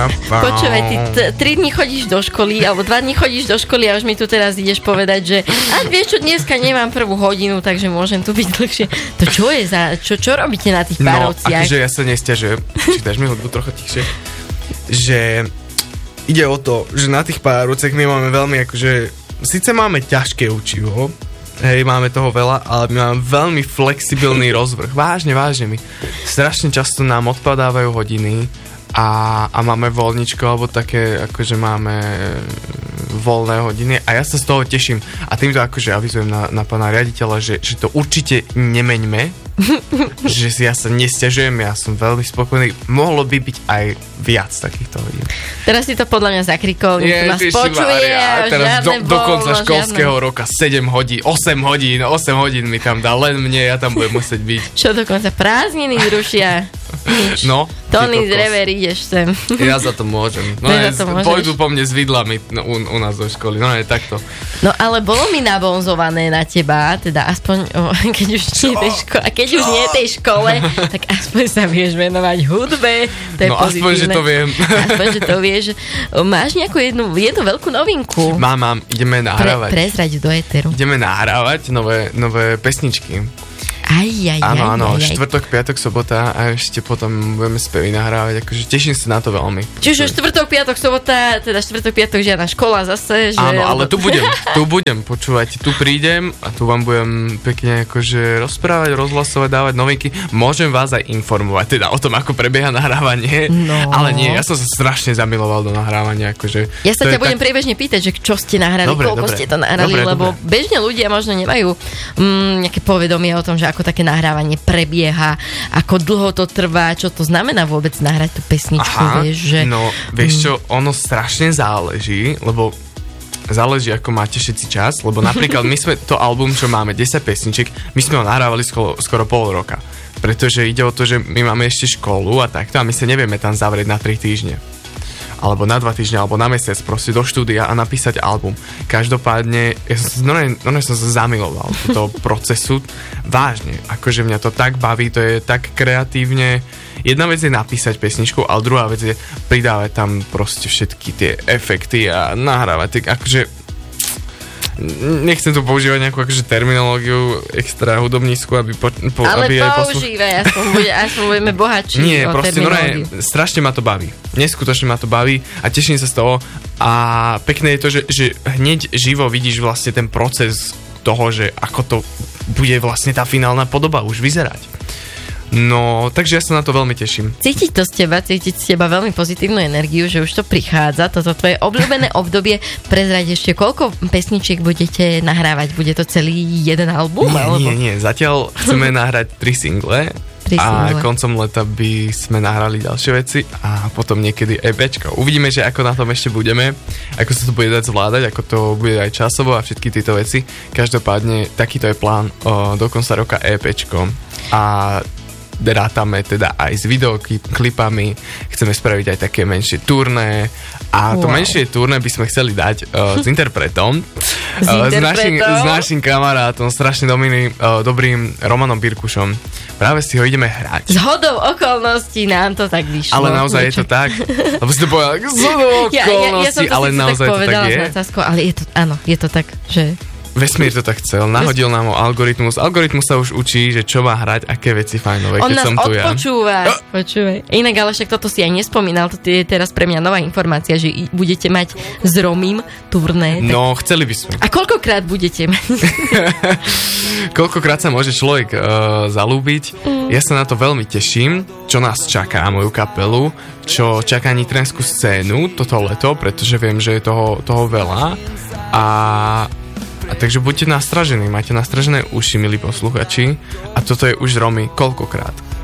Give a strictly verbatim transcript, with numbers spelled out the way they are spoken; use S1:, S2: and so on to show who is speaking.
S1: Počúvaj, ty t- tri dní chodíš do školy, alebo dva dní chodíš do školy a už mi tu teraz ideš povedať, že a vieš čo, dneska nemám prvú hodinu, takže môžem tu byť dlhšie. To čo je za... Čo, čo robíte na tých párovciach?
S2: No, akože ja sa nesťažujem. Či dáš mi hudbu trochu tichšie. Že ide o to, že na tých párovciach my máme veľmi akože... Sice máme ťažké učivo, hej, máme toho veľa, ale my máme veľmi flexibilný rozvrh. Vážne, vážne. My strašne často nám odpadávajú hodiny a, a máme voľničko, alebo také, akože máme voľné hodiny a ja sa z toho teším. A týmto akože avizujem na, na pána riaditeľa, že, že to určite nemeňme, že si ja sa nesťažujem, ja som veľmi spokojný. Mohlo by byť aj viac takýchto hodín.
S1: Teraz si to podľa mňa zakrikol, nikto nás počuje a
S2: teraz
S1: žiadne
S2: do, do konca
S1: voľno,
S2: školského
S1: žiadne...
S2: roka sedem hodín, osem hodín, osem hodín mi tam dá, len mne, ja tam budem musieť byť.
S1: Čo dokonca prázdniny zrušia?
S2: No,
S1: Tony z Rever, ideš sem.
S2: Ja za to môžem. No
S1: ja
S2: je, pôjdu po mne s vidlami no, u, u nás do školy, no je takto.
S1: No ale bolo mi nabonzované na teba, teda aspoň, o, keď už nie tej škole, a keď už nie tej škole, tak aspoň sa vieš venovať hudbe, to je
S2: no
S1: pozitívne.
S2: aspoň, že to viem.
S1: Aspoň, že to vieš. Máš nejakú jednu, jednu veľkú novinku?
S2: Mám, mám, ideme nahrávať.
S1: Pre, prezrať do éteru.
S2: Ideme nahrávať nové, nové pesničky.
S1: Aj, aj,
S2: áno,
S1: aj,
S2: áno,
S1: aj, aj.
S2: štvrtok, piatok, sobota a ešte potom budeme spevy nahrávať, akože teším sa na to veľmi.
S1: Čiže štvrtok, piatok, sobota, teda štvrtok, piatok, žiadna škola zase, že...
S2: Áno, ale tu budem, tu budem, počúvať, tu prídem a tu vám budem pekne akože rozprávať, rozhlasovať, dávať novinky. Môžem vás aj informovať, teda o tom, ako prebieha nahrávanie,
S1: no.
S2: Ale nie, ja som sa strašne zamiloval do nahrávania, akože...
S1: Ja sa ťa budem
S2: tak...
S1: priebežne pýtať, že čo ste nahrali,
S2: dobre,
S1: koľko
S2: dobre,
S1: ste to nahrali,
S2: dobre,
S1: lebo
S2: dobre.
S1: Bežne ľudia možno nemajú mm, nejaké povedomie o tom, že ako také nahrávanie prebieha, ako dlho to trvá, čo to znamená vôbec nahrať tú pesničku,
S2: Aha,
S1: vieš, že...
S2: no, vieš čo, ono strašne záleží, lebo záleží, ako máte všetci čas, lebo napríklad my sme to album, čo máme, desať pesničiek, my sme ho nahrávali skoro, skoro pol roka, pretože ide o to, že my máme ešte školu a takto a my sa nevieme tam zavrieť na tri týždne. Alebo na dva týždne, alebo na mesiac proste do štúdia a napísať album. Každopádne, ja som, no, no, som sa zamiloval do toho procesu. Vážne, akože mňa to tak baví, to je tak kreatívne. Jedna vec je napísať pesničku, ale druhá vec je pridávať tam proste všetky tie efekty a nahrávať. Tak akože nechcem tu používať nejakú akože terminológiu extra hudobnícku, aby, po, po,
S1: ale
S2: aby aj
S1: používaj, aspoň, bude, aspoň budeme bohatší.
S2: Nie,
S1: o
S2: proste, no ne, strašne ma to baví. Neskutočne ma to baví a teším sa z toho. A pekné je to, že, že hneď živo vidíš vlastne ten proces toho, že ako to bude vlastne tá finálna podoba už vyzerať. No, takže ja sa na to veľmi teším.
S1: Cítiť to z teba, cítiť z teba veľmi pozitívnu energiu, že už to prichádza, toto tvoje obľúbené obdobie. Prezrať ešte, koľko pesničiek budete nahrávať? Bude to celý jeden album?
S2: Nie,
S1: alebo?
S2: nie, nie. Zatiaľ chceme nahrať tri single.
S1: Tri single.
S2: A koncom leta by sme nahrali ďalšie veci a potom niekedy EPčko. Uvidíme, že ako na tom ešte budeme, ako sa to bude dať zvládať, ako to bude aj časovo a všetky tieto veci. Každopádne takýto je plán o, do konca roka EPčko. A rátame teda aj s videoklipami, chceme spraviť aj také menšie turné a to wow. menšie turné by sme chceli dať uh, s interpretom,
S1: s,
S2: uh,
S1: interpretom?
S2: s, našim, s našim kamarátom, strašne dobrým, uh, dobrým Romanom Birkušom. Práve si ho ideme hrať.
S1: Z hodou okolností nám to tak vyšlo.
S2: Ale naozaj je to tak, lebo si to povedal, z hodou okolností,
S1: ja, ja, ja
S2: ale naozaj
S1: tak
S2: to tak je.
S1: Nadsázkou, ale je to, áno, je to tak, že...
S2: Vesmír to tak chcel, nahodil nám ho algoritmus. Algoritmus sa už učí, že čo má hrať, aké veci fajnové,
S1: on
S2: keď som tu ja.
S1: On nás odpočúva, počúvaj. Inak, ale však toto si aj nespomínal, to je teraz pre mňa nová informácia, že budete mať s Romím turné. Tak...
S2: No, chceli by sme.
S1: A koľkokrát budete mať?
S2: Koľkokrát sa môže človek uh, zalúbiť. Mm. Ja sa na to veľmi teším, čo nás čaká, moju kapelu, čo čaká nitranskú scénu toto leto, pretože viem, že je toho, toho veľa. A A takže buďte nastražení, máte nastražené uši, milí posluchači. A toto je už Romy koľkokrát?